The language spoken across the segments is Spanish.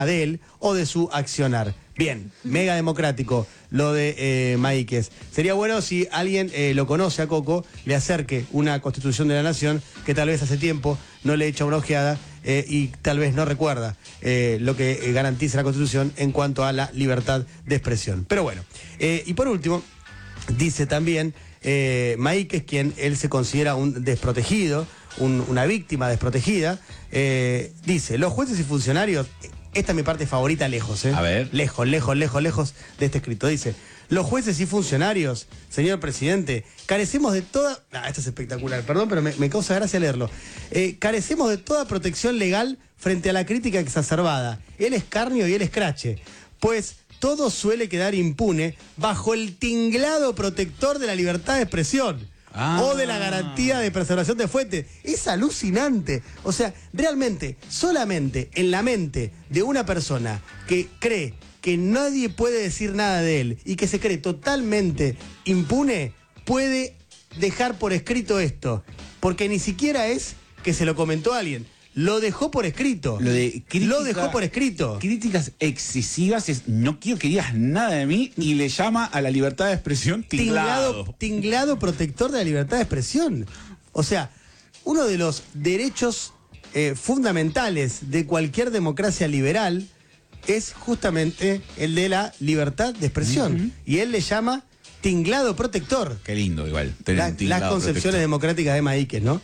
de él o de su accionar. Bien, mega democrático lo de Maíquez. Sería bueno si alguien lo conoce a Coco, le acerque una Constitución de la Nación que tal vez hace tiempo no le echa una ojeada y tal vez no recuerda lo que garantiza la Constitución en cuanto a la libertad de expresión. Pero bueno, y por último, dice también Maíquez, quien él se considera un desprotegido, una víctima desprotegida, dice, los jueces y funcionarios... Esta es mi parte favorita lejos, ¿eh? A ver. Lejos de este escrito. Dice, los jueces y funcionarios, señor presidente, carecemos de toda... esto es espectacular, perdón, pero me causa gracia leerlo. Carecemos de toda protección legal frente a la crítica exacerbada, el escarnio y el escrache, pues todo suele quedar impune bajo el tinglado protector de la libertad de expresión. O de la garantía de preservación de fuentes. Es alucinante. O sea, realmente, solamente en la mente de una persona que cree que nadie puede decir nada de él y que se cree totalmente impune, puede dejar por escrito esto. Porque ni siquiera es que se lo comentó alguien. Lo dejó por escrito. Lo dejó por escrito. Críticas excesivas es no quiero que digas nada de mí y le llama a la libertad de expresión tinglado. Tinglado protector de la libertad de expresión. O sea, uno de los derechos fundamentales de cualquier democracia liberal es justamente el de la libertad de expresión. Y él le llama tinglado protector. Qué lindo igual. Las concepciones democráticas de Maíquez, ¿no?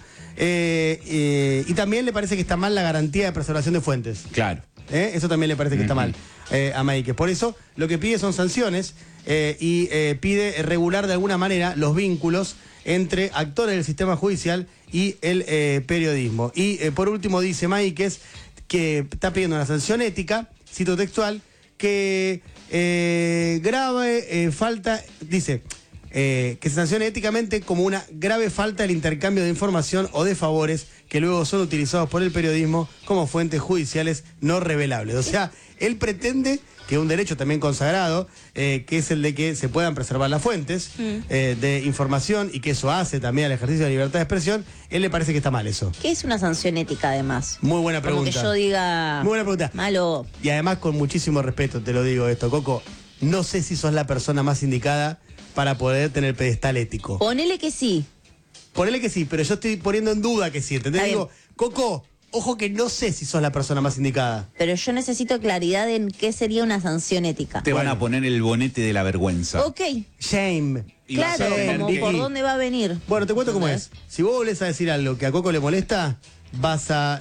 Y también le parece que está mal la garantía de preservación de fuentes. Claro. Eso también le parece que está mal a Maíquez. Por eso lo que pide son sanciones y pide regular de alguna manera los vínculos entre actores del sistema judicial y el periodismo. Y por último dice Maíquez que está pidiendo una sanción ética, cito textual, que grave falta, dice... que se sancione éticamente como una grave falta el intercambio de información o de favores que luego son utilizados por el periodismo como fuentes judiciales no revelables. O sea, él pretende que un derecho también consagrado, que es el de que se puedan preservar las fuentes de información y que eso hace también al ejercicio de la libertad de expresión, él le parece que está mal eso. ¿Qué es una sanción ética además? Muy buena pregunta. Como que yo diga... Muy buena pregunta. Malo. Y además con muchísimo respeto te lo digo esto, Coco, no sé si sos la persona más indicada para poder tener pedestal ético. Ponele que sí. Ponele que sí, pero yo estoy poniendo en duda que sí, ¿entendés? Digo, Coco, ojo que no sé si sos la persona más indicada. Pero yo necesito claridad en qué sería una sanción ética. Te van a poner el bonete de la vergüenza. Ok. Shame. Y vas Claro, a tener como que- por dónde va a venir. Bueno, te cuento cómo es. Si vos volvés a decir algo que a Coco le molesta, vas a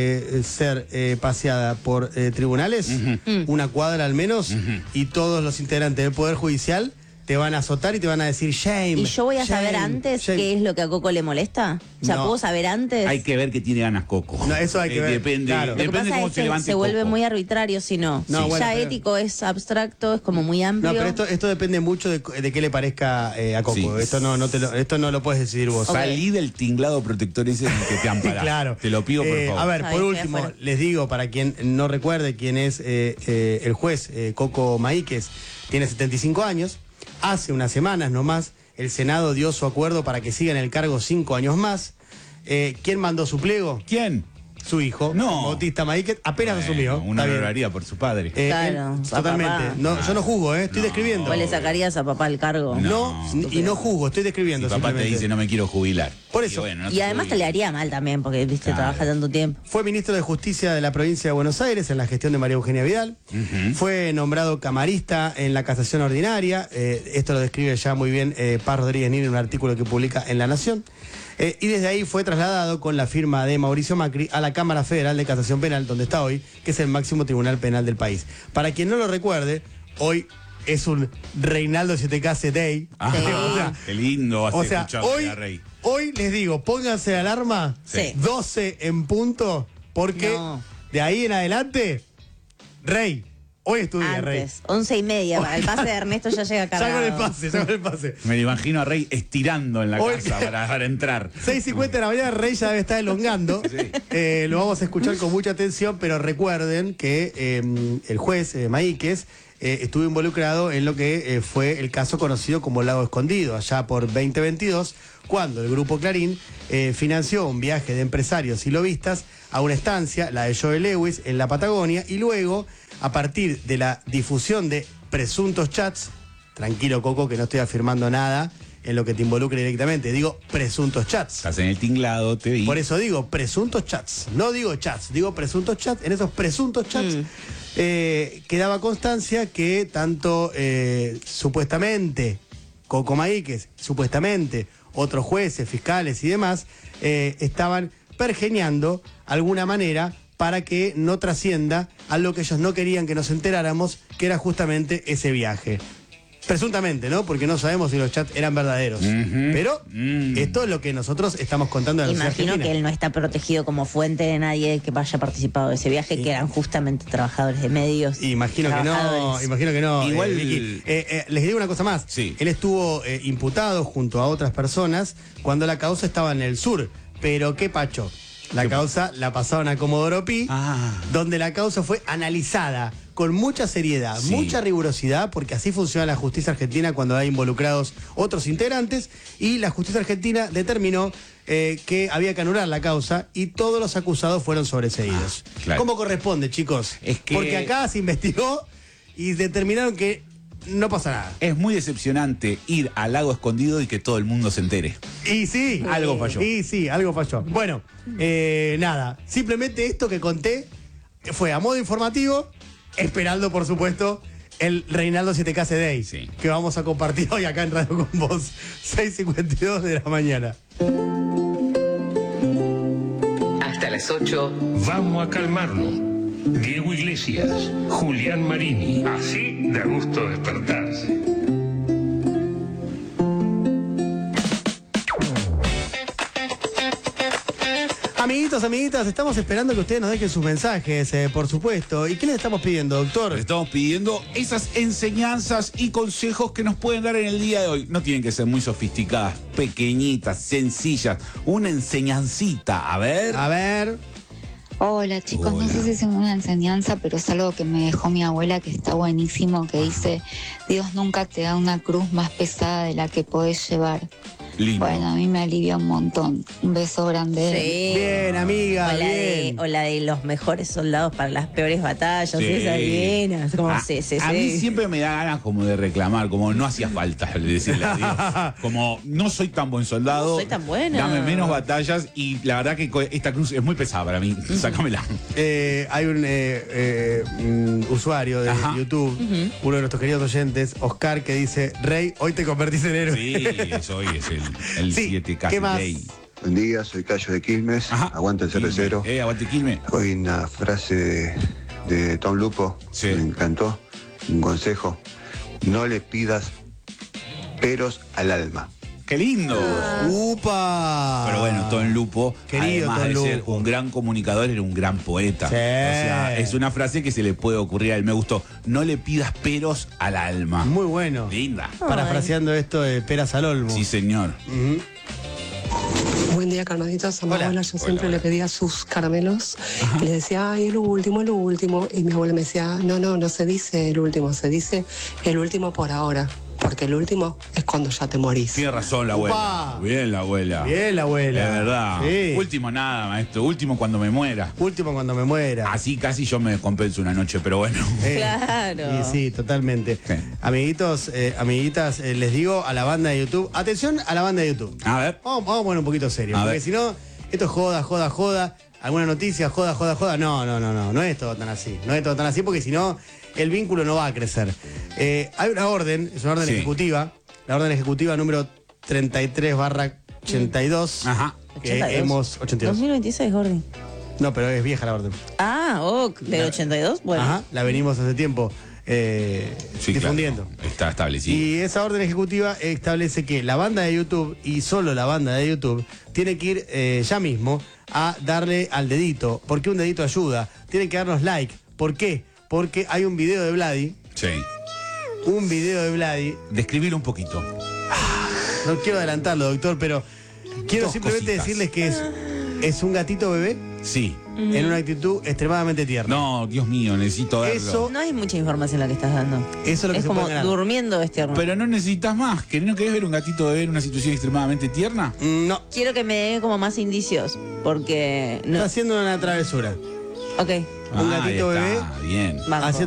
ser paseada por tribunales, una cuadra al menos, y todos los integrantes del Poder Judicial te van a azotar y te van a decir shame. ¿Y yo voy a saber shame, antes shame. qué es lo que a Coco le molesta? O sea, No. ¿puedo saber antes? Hay que ver que tiene ganas Coco. No, eso hay que ver, Depende, claro. Lo que depende pasa cómo es se que levante se vuelve Coco. muy arbitrario si no. No, Si bueno, ya pero- ético es abstracto, es como muy amplio. No, pero esto depende mucho de qué le parezca a Coco. Sí. Esto no lo puedes decidir vos. Ok. Salí del tinglado protector ese en el que te amparás. Claro. Te lo pido por favor. A ver, Está por bien, último, afuera. les digo, para quien no recuerde quién es el juez Coco Maíquez, tiene 75 años. Hace unas semanas nomás, el Senado dio su acuerdo para que siga en el cargo 5 años más. ¿Quién mandó su pliego? ¿Quién? Su hijo, No. Bautista Maíquez, apenas Bueno, asumió. una Está bien. barbaridad por su padre. Claro, él, su totalmente. papá. No, yo no juzgo, estoy describiendo. ¿Cuál le sacarías a papá el cargo? No, y no juzgo, estoy describiendo. Mi papá te simplemente. dice no me quiero jubilar. Por eso. Y, bueno, no Y además te le haría mal también, porque viste, Claro. trabaja tanto tiempo. Fue ministro de Justicia de la provincia de Buenos Aires en la gestión de María Eugenia Vidal. Fue nombrado camarista en la casación ordinaria. Esto lo describe ya muy bien Paz Rodríguez Nin en un artículo que publica en La Nación. Y desde ahí fue trasladado con la firma de Mauricio Macri a la Cámara Federal de Casación Penal, donde está hoy, que es el máximo tribunal penal del país. Para quien no lo recuerde, hoy es un Reinaldo 7K Day. Ah, Sí. O sea, qué lindo vas a O sea, escuchar hoy, a Rey. hoy les digo, pónganse la alarma, Sí. 12 en punto, porque No. de ahí en adelante, Rey, Hoy estudia, Rey. Antes, 11:30. Para el pase de Ernesto ya llega cargado. Ya con el pase. Me lo imagino a Rey estirando en la Hoy- casa para entrar. 6:50 de la mañana, Rey ya debe estar elongando. Lo vamos a escuchar con mucha atención, pero recuerden que el juez Maíquez estuvo involucrado en lo que fue el caso conocido como Lago Escondido, allá por 2022, cuando el Grupo Clarín financió un viaje de empresarios y lobistas a una estancia, la de Joe Lewis, en la Patagonia, y luego, a partir de la difusión de presuntos chats, tranquilo Coco, que no estoy afirmando nada en lo que te involucre directamente, digo presuntos chats. Estás en el tinglado, te vi. Por eso digo presuntos chats, no digo chats, digo presuntos chats. En esos presuntos chats quedaba constancia que tanto supuestamente Coco Maíquez, supuestamente otros jueces, fiscales y demás, estaban pergeñando alguna manera para que no trascienda a lo que ellos no querían que nos enteráramos, que era justamente ese viaje. Presuntamente, ¿no? Porque no sabemos si los chats eran verdaderos. Pero esto es lo que nosotros estamos contando de la sociedad Imagino argentina. que él no está protegido como fuente de nadie que haya participado de ese viaje, que eran justamente trabajadores de medios. Imagino que no, trabajadores. imagino que no. Igual- Vicky. Les digo una cosa más. Sí. Él estuvo imputado junto a otras personas cuando la causa estaba en el sur. Pero qué pacho. La causa la pasaron a Comodoro Pi, donde la causa fue analizada con mucha seriedad, Sí. mucha rigurosidad, porque así funciona la justicia argentina cuando hay involucrados otros integrantes, y la justicia argentina determinó que había que anular la causa y todos los acusados fueron sobreseídos. Claro. ¿Cómo corresponde, chicos? Es que- Porque acá se investigó y determinaron que no pasa nada. Es muy decepcionante ir al Lago Escondido y que todo el mundo se entere. Y sí. Algo falló. Y sí, algo falló. Bueno, nada. Simplemente esto que conté fue a modo informativo, esperando, por supuesto, el Reinaldo 7K Day, Sí. que vamos a compartir hoy acá en Radio con Vos, 6:52 de la mañana. Hasta las 8. Vamos a calmarnos. Diego Iglesias, Julián Marini. Así da gusto despertarse. Amiguitos, amiguitas, estamos esperando que ustedes nos dejen sus mensajes, por supuesto. ¿Y qué les estamos pidiendo, doctor? Les estamos pidiendo esas enseñanzas y consejos que nos pueden dar en el día de hoy. No tienen que ser muy sofisticadas, pequeñitas, sencillas. Una enseñancita, a ver. A ver. Hola chicos, Hola. no sé si es una enseñanza, pero es algo que me dejó mi abuela que está buenísimo, que dice, Dios nunca te da una cruz más pesada de la que podés llevar. Lindo. Bueno, a mí me alivia un montón. Un beso grande. Sí. Bien, amiga, bien. O la de los mejores soldados para las peores batallas, Sí. esas divinas. Como, A, sí, a mí siempre me da ganas como de reclamar, como no hacía falta decirle a Dios. Como no soy tan buen soldado. No soy tan buena. Dame menos batallas y la verdad que esta cruz es muy pesada para mí. Sácamela. Hay un usuario de Ajá. YouTube, uno de nuestros queridos oyentes, Oscar, que dice: Rey, hoy te convertís en héroe. Sí, eso hoy es el Sí, 7K ¿qué más? Day. Buen día, soy Cayo de Quilmes. Ajá. Aguanta el cervecero. Aguante Quilmes. Hoy una frase de Tom Lupo. Sí. Me encantó. Un consejo. No le pidas peros al alma. ¡Qué lindo! ¡Upa! Pero bueno, Tom Lupo, Querido además Tom de ser Lupo. un gran comunicador, era un gran poeta. Sí. O sea, es una frase que se le puede ocurrir a él. Me gustó. No le pidas peros al alma. Muy bueno. Linda. Parafraseando esto de Peras al Olmo. Sí, señor. Buen día, calmaditos. A mi Hola. abuela yo siempre le pedía sus caramelos y le decía, ay, el último, el último. Y mi abuela me decía, no se dice el último, se dice el último por ahora. Porque el último es cuando ya te morís. Tiene razón la abuela. Upa. Bien la abuela. Bien, la abuela. Es verdad. Sí. Último nada, maestro. Último cuando me muera. Último cuando me muera. Así casi yo me descompenso una noche, pero bueno. Claro. Sí, totalmente. Sí. Amiguitos, amiguitas, les digo a la banda de YouTube, atención a la banda de YouTube. A ver. Vamos a poner un poquito serio, A porque ver. si no, esto es joda. Alguna noticia, joda. No es todo tan así. No es todo tan así porque si no, el vínculo no va a crecer. Hay una orden, es una orden Sí. ejecutiva, la orden ejecutiva número 33/82. Ajá. Que 82. hemos. 82. 2026, Gordi. No, pero es vieja la orden. Del 82, bueno. Ajá, la venimos hace tiempo Sí, difundiendo. claro. Está establecido. Y esa orden ejecutiva establece que la banda de YouTube, y solo la banda de YouTube, tiene que ir ya mismo a darle al dedito. ¿Por qué un dedito ayuda? Tienen que darnos like. ¿Por qué? porque hay un video de Vladi. Sí. Un video de Vladi. Describir un poquito. No quiero adelantarlo, doctor, pero quiero Dos simplemente cositas. decirles que es un gatito bebé Sí. en una actitud extremadamente tierna. No, Dios mío, necesito verlo. Eso- No hay mucha información la que estás dando. Eso es lo que Es se como puede ganar. durmiendo este horno. Pero no necesitas más. ¿Que no querés ver un gatito bebé en una situación extremadamente tierna? No, Quiero que me dé como más indicios, porque no. está haciendo una travesura. Ok, Un Ahí gatito está, bebé. bien. banco. Haciendo